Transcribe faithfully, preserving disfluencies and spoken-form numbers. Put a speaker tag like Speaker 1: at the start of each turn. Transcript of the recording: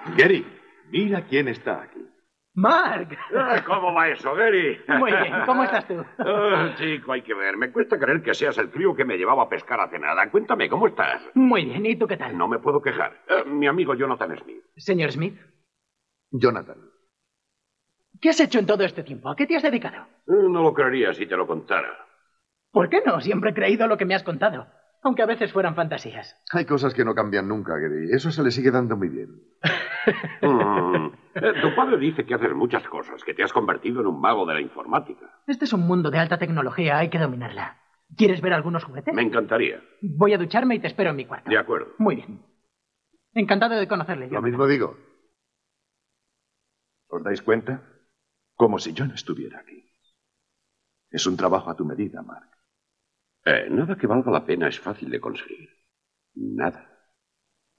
Speaker 1: Gary, mira quién está aquí.
Speaker 2: ¡Mark!
Speaker 3: ¿Cómo va eso, Gary?
Speaker 2: Muy bien, ¿cómo estás tú?
Speaker 3: Oh, chico, hay que ver. Me cuesta creer que seas el crío que me llevaba a pescar hace nada. Cuéntame, ¿cómo estás?
Speaker 2: Muy bien, ¿y tú qué tal?
Speaker 3: No me puedo quejar. Eh, mi amigo Jonathan Smith.
Speaker 2: Señor Smith,
Speaker 1: Jonathan.
Speaker 2: ¿qué has hecho en todo este tiempo? ¿A qué te has dedicado?
Speaker 3: Eh, No lo creería si te lo contara.
Speaker 2: ¿Por qué no? Siempre he creído lo que me has contado, aunque a veces fueran fantasías.
Speaker 1: Hay cosas que no cambian nunca, Gary. Eso se le sigue dando muy bien.
Speaker 3: Mm. Eh, tu padre dice que haces muchas cosas, que te has convertido en un mago de la informática.
Speaker 2: Este es un mundo de alta tecnología, hay que dominarla. ¿Quieres ver algunos juguetes?
Speaker 3: Me encantaría.
Speaker 2: Voy a ducharme y te espero en mi cuarto.
Speaker 3: De acuerdo.
Speaker 2: Muy bien. Encantado de conocerle.
Speaker 1: Lo mismo digo. ¿Os dais cuenta? Como si yo no estuviera aquí. Es un trabajo a tu medida, Mark.
Speaker 3: Eh, nada que valga la pena es fácil de conseguir. Nada.